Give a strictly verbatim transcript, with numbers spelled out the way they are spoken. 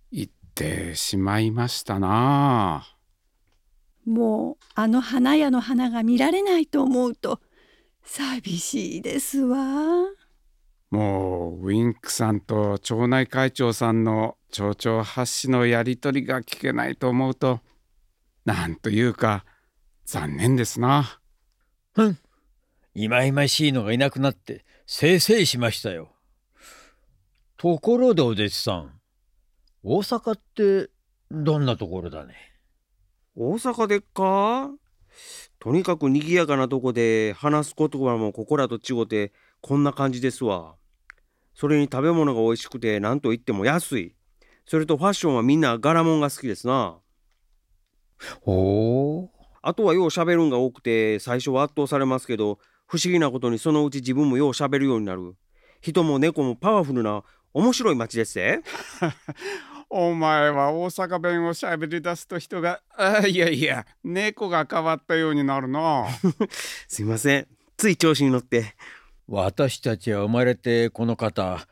行ってしまいましたな。 もうあの花屋の花が見られないと思うと寂しいですわ。 もうウィンクさんと町内会長さんの町長発しのやり取りが聞けないと思うと、なんというか残念ですな。 ふん、いまいましいのがいなくなってせいせいしましたよ。ところでお弟子さん、大阪ってどんなところだね。 大阪でっか？とにかく賑やかなとこで話す言葉もここらと違うてこんな感じですわ。それに食べ物が美味しくて何と言っても安い。それとファッションはみんな柄物が好きですな。 ほう。 あとはよう喋るんが多くて最初は圧倒されますけど、不思議なことにそのうち自分もよう喋るようになる。人も猫もパワフルな面白い街ですぜ。 お前は大阪弁をしゃべり出すと人が、あ、いやいや、猫が変わったようになるな。 すいません、つい調子に乗って。 私たちは生まれてこの方